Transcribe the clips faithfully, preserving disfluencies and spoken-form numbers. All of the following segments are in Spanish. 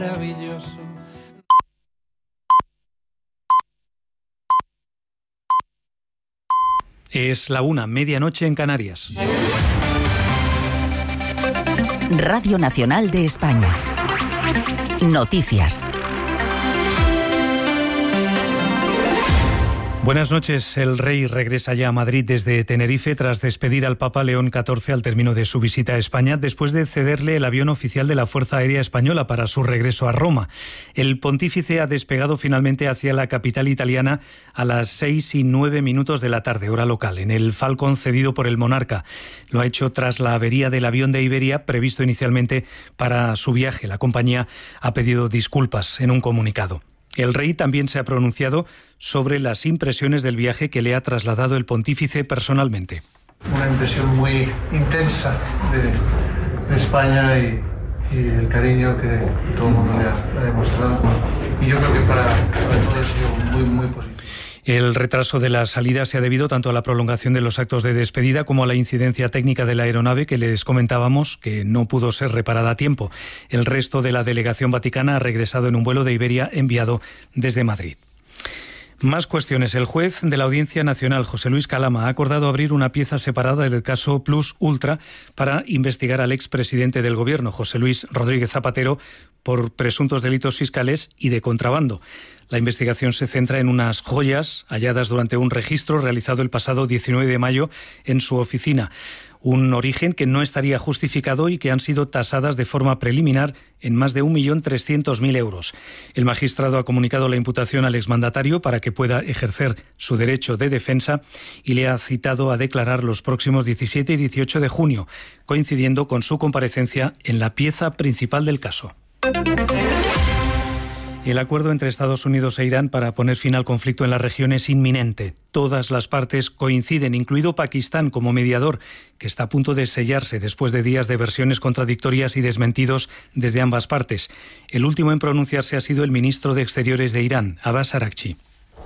maravilloso. Es la una, medianoche en Canarias. Radio Nacional de España. Noticias. Buenas noches. El rey regresa ya a Madrid desde Tenerife tras despedir al Papa León catorce al término de su visita a España, después de cederle el avión oficial de la Fuerza Aérea Española para su regreso a Roma. El pontífice ha despegado finalmente hacia la capital italiana a las seis y nueve minutos de la tarde, hora local, en el Falcon cedido por el monarca. Lo ha hecho tras la avería del avión de Iberia, previsto inicialmente para su viaje. La compañía ha pedido disculpas en un comunicado. El rey también se ha pronunciado sobre las impresiones del viaje que le ha trasladado el pontífice personalmente. Una impresión muy intensa de, de España y, y el cariño que todo el mundo le ha, le ha demostrado. Y yo creo que para, para todos ha sido muy, muy positivo. El retraso de la salida se ha debido tanto a la prolongación de los actos de despedida como a la incidencia técnica de la aeronave que les comentábamos que no pudo ser reparada a tiempo. El resto de la delegación vaticana ha regresado en un vuelo de Iberia enviado desde Madrid. Más cuestiones. El juez de la Audiencia Nacional, José Luis Calama, ha acordado abrir una pieza separada del caso Plus Ultra para investigar al expresidente del Gobierno, José Luis Rodríguez Zapatero, por presuntos delitos fiscales y de contrabando. La investigación se centra en unas joyas halladas durante un registro realizado el pasado diecinueve de mayo en su oficina. Un origen que no estaría justificado y que han sido tasadas de forma preliminar en más de un millón trescientos mil euros. El magistrado ha comunicado la imputación al exmandatario para que pueda ejercer su derecho de defensa y le ha citado a declarar los próximos diecisiete y dieciocho de junio, coincidiendo con su comparecencia en la pieza principal del caso. El acuerdo entre Estados Unidos e Irán para poner fin al conflicto en la región es inminente. Todas las partes coinciden, incluido Pakistán como mediador, que está a punto de sellarse después de días de versiones contradictorias y desmentidos desde ambas partes. El último en pronunciarse ha sido el ministro de Exteriores de Irán, Abbas Araghchi,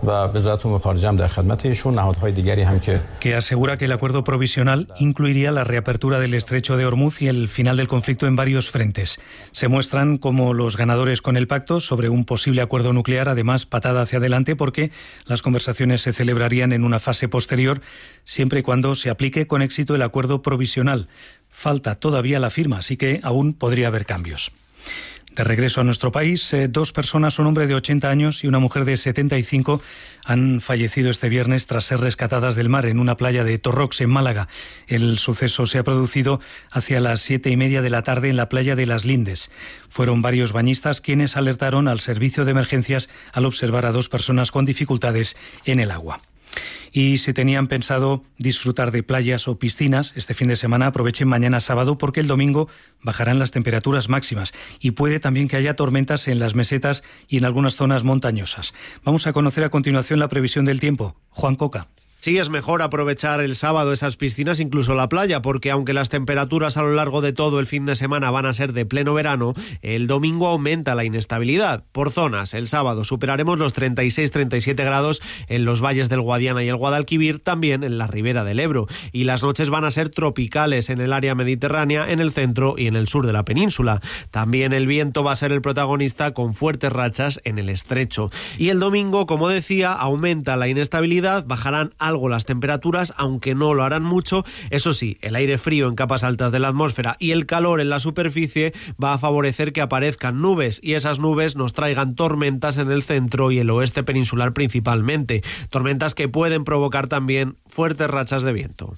que asegura que el acuerdo provisional incluiría la reapertura del estrecho de Hormuz y el final del conflicto en varios frentes. Se muestran como los ganadores con el pacto sobre un posible acuerdo nuclear, además patada hacia adelante porque las conversaciones se celebrarían en una fase posterior, siempre y cuando se aplique con éxito el acuerdo provisional. Falta todavía la firma, así que aún podría haber cambios. De regreso a nuestro país, eh, dos personas, un hombre de ochenta años y una mujer de setenta y cinco, han fallecido este viernes tras ser rescatadas del mar en una playa de Torrox, en Málaga. El suceso se ha producido hacia las siete y media de la tarde en la playa de Las Lindes. Fueron varios bañistas quienes alertaron al servicio de emergencias al observar a dos personas con dificultades en el agua. Y si tenían pensado disfrutar de playas o piscinas este fin de semana, aprovechen mañana sábado porque el domingo bajarán las temperaturas máximas y puede también que haya tormentas en las mesetas y en algunas zonas montañosas. Vamos a conocer a continuación la previsión del tiempo. Juan Coca. Sí, es mejor aprovechar el sábado esas piscinas, incluso la playa, porque aunque las temperaturas a lo largo de todo el fin de semana van a ser de pleno verano, el domingo aumenta la inestabilidad. Por zonas, el sábado superaremos los treinta y seis a treinta y siete grados en los valles del Guadiana y el Guadalquivir, también en la ribera del Ebro. Y las noches van a ser tropicales en el área mediterránea, en el centro y en el sur de la península. También el viento va a ser el protagonista con fuertes rachas en el estrecho. Y el domingo, como decía, aumenta la inestabilidad, bajarán a algo las temperaturas, aunque no lo harán mucho. Eso sí, el aire frío en capas altas de la atmósfera y el calor en la superficie va a favorecer que aparezcan nubes y esas nubes nos traigan tormentas en el centro y el oeste peninsular principalmente. Tormentas que pueden provocar también fuertes rachas de viento.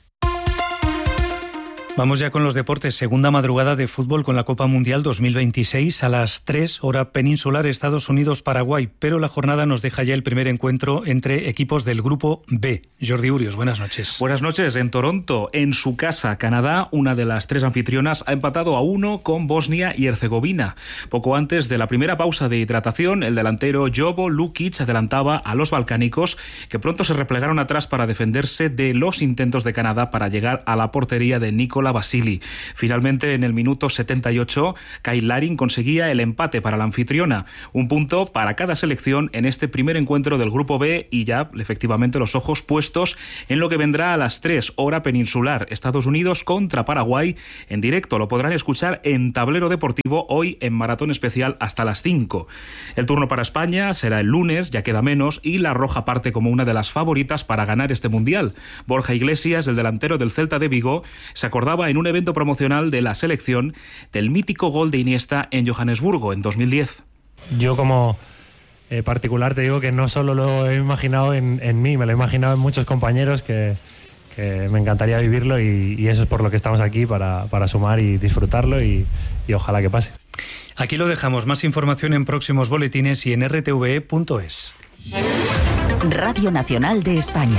Vamos ya con los deportes. Segunda madrugada de fútbol con la Copa Mundial dos mil veintiséis a las tres, hora peninsular, Estados Unidos-Paraguay. Pero la jornada nos deja ya el primer encuentro entre equipos del Grupo B. Jordi Urios, buenas noches. Buenas noches. En Toronto, en su casa, Canadá, una de las tres anfitrionas, ha empatado a uno con Bosnia y Herzegovina. Poco antes de la primera pausa de hidratación, el delantero Jovo Lukic adelantaba a los balcánicos, que pronto se replegaron atrás para defenderse de los intentos de Canadá para llegar a la portería de Nikola Nicola Basili. Finalmente, en el minuto setenta y ocho, Kai Larin conseguía el empate para la anfitriona. Un punto para cada selección en este primer encuentro del Grupo B y ya, efectivamente, los ojos puestos en lo que vendrá a las tres, hora peninsular. Estados Unidos contra Paraguay en directo. Lo podrán escuchar en Tablero Deportivo hoy en Maratón Especial hasta las cinco. El turno para España será el lunes, ya queda menos, y la Roja parte como una de las favoritas para ganar este Mundial. Borja Iglesias, el delantero del Celta de Vigo, se acordaba en un evento promocional de la selección del mítico gol de Iniesta en Johannesburgo en dos mil diez. Yo como eh, particular te digo que no solo lo he imaginado en, en mí, me lo he imaginado en muchos compañeros que, que me encantaría vivirlo y, y eso es por lo que estamos aquí, para, para sumar y disfrutarlo y, y ojalá que pase. Aquí lo dejamos. Más información en próximos boletines y en r t v e punto es. Radio Nacional de España.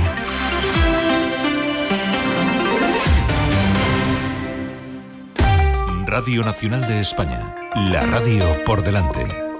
Radio Nacional de España. La radio por delante.